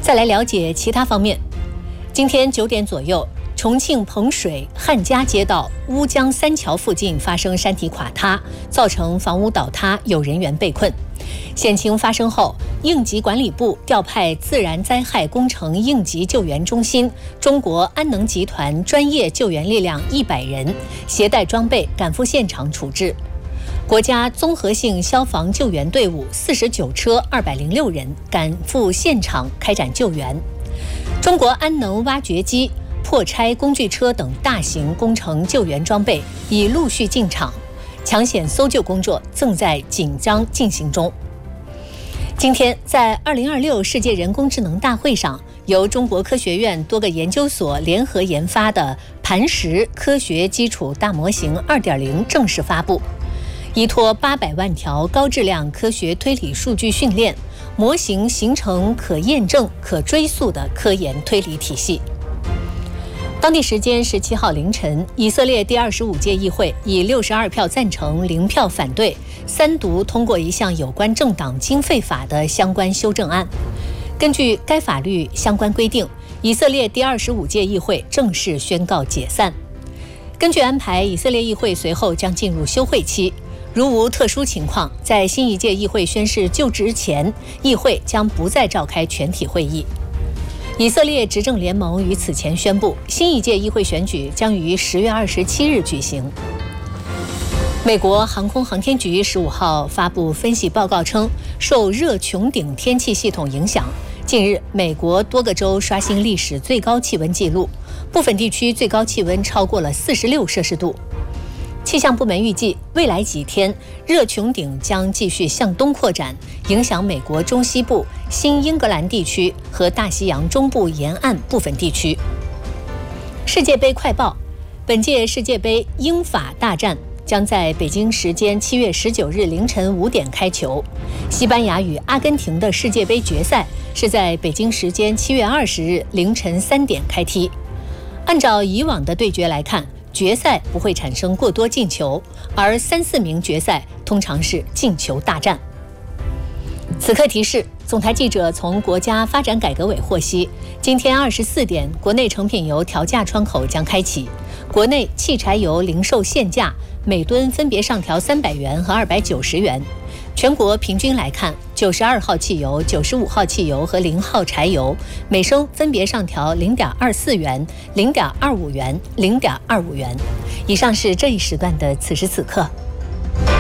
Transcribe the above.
再来了解其他方面。今天9点左右，重庆彭水汉家街道乌江三桥附近发生山体垮塌，造成房屋倒塌，有人员被困。险情发生后，应急管理部调派自然灾害工程应急救援中心、中国安能集团专业救援力量100人，携带装备赶赴现场处置。国家综合性消防救援队伍49车206人赶赴现场开展救援。中国安能挖掘机、破拆工具车等大型工程救援装备已陆续进场，抢险搜救工作正在紧张进行中。今天，在2026世界人工智能大会上，由中国科学院多个研究所联合研发的磐石科学基础大模型 2.0 正式发布。依托800万条高质量科学推理数据训练，模型形成可验证、可追溯的科研推理体系。当地时间17号凌晨，以色列第25届议会以62票赞成、0票反对，3读通过一项有关政党经费法的相关修正案。根据该法律相关规定，以色列第25届议会正式宣告解散。根据安排，以色列议会随后将进入休会期。如无特殊情况，在新一届议会宣誓就职前，议会将不再召开全体会议。以色列执政联盟于此前宣布，新一届议会选举将于10月27日举行。美国航空航天局15号发布分析报告称，受热穹顶天气系统影响，近日美国多个州刷新历史最高气温纪录，部分地区最高气温超过了46摄氏度。气象部门预计，未来几天热穹顶将继续向东扩展，影响美国中西部、新英格兰地区和大西洋中部沿岸部分地区。世界杯快报：本届世界杯英法大战将在北京时间7月19日凌晨5点开球。西班牙与阿根廷的世界杯决赛是在北京时间7月20日凌晨3点开踢。按照以往的对决来看，决赛不会产生过多进球，而3、4名决赛通常是进球大战。此刻提示：总台记者从国家发展改革委获悉，今天24点，国内成品油调价窗口将开启。国内汽柴油零售限价每吨分别上调300元和290元。全国平均来看，92号汽油、95号汽油和0号柴油每升分别上调0.24元、0.25元、0.25元。以上是这一时段的此时此刻。